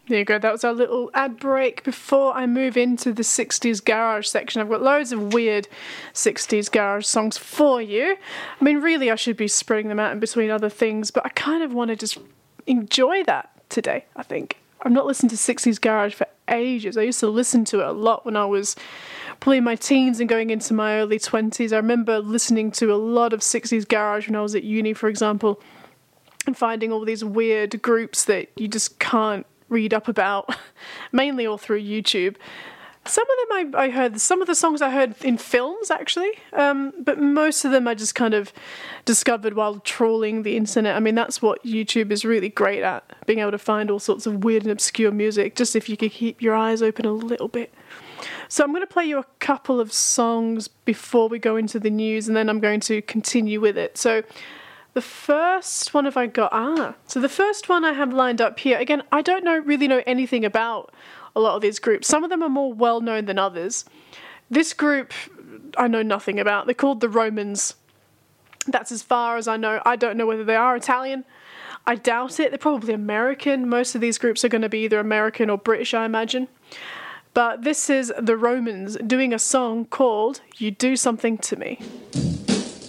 There you go. That was our little ad break before I move into the 60s garage section. I've got loads of weird 60s garage songs for you. I mean, really, I should be spreading them out in between other things, but I kind of want to just enjoy that today, I think. I've not listened to 60s garage for ages. I used to listen to it a lot when I was probably in my teens and going into my early 20s. I remember listening to a lot of 60s garage when I was at uni, for example, and finding all these weird groups that you just can't read up about, mainly all through YouTube. Some of them I heard, some of the songs I heard in films actually, but most of them I just kind of discovered while trawling the internet. I mean, that's what YouTube is really great at, being able to find all sorts of weird and obscure music, just if you could keep your eyes open a little bit. So I'm going to play you a couple of songs before we go into the news, and then I'm going to continue with it. So the first one so the first one I have lined up here, again, I don't really know anything about a lot of these groups. Some of them are more well-known than others. This group I know nothing about. They're called the Romans. That's as far as I know. I don't know whether they are Italian. I doubt it. They're probably American. Most of these groups are going to be either American or British, I imagine. But this is the Romans doing a song called You Do Something to Me.